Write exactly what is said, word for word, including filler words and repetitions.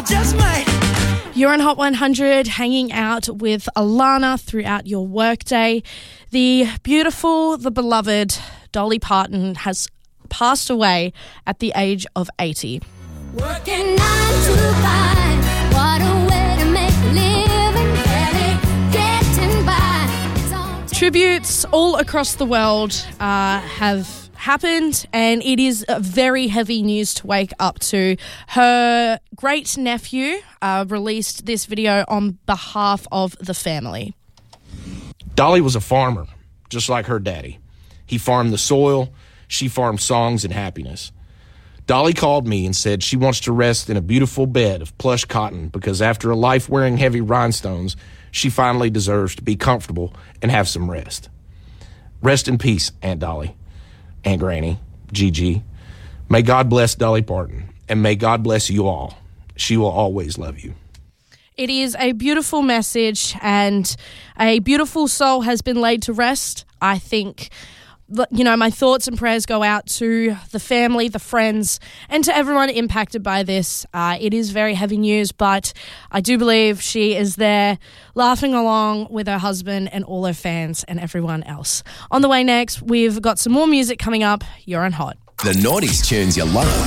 just might. You're on Hot one hundred, hanging out with Alana throughout your workday. The beautiful, the beloved Dolly Parton has passed away at the age of eighty. Working nine to five, what a way to make a living, barely getting by. It's all Tributes all across the world uh, have happened, and it is a very heavy news to wake up to. Her great nephew uh, released this video on behalf of the family. Dolly was a farmer, just like her daddy. He farmed the soil, she farmed songs and happiness. Dolly called me and said she wants to rest in a beautiful bed of plush cotton because after a life wearing heavy rhinestones, she finally deserves to be comfortable and have some rest. Rest in peace, Aunt Dolly, Aunt Granny, Gigi. May God bless Dolly Parton, and may God bless you all. She will always love you. It is a beautiful message, and a beautiful soul has been laid to rest. I think, you know, my thoughts and prayers go out to the family, the friends, and to everyone impacted by this. Uh, it is very heavy news, but I do believe she is there laughing along with her husband and all her fans and everyone else. On the way next, we've got some more music coming up. You're on Hot. The nineties tunes you love.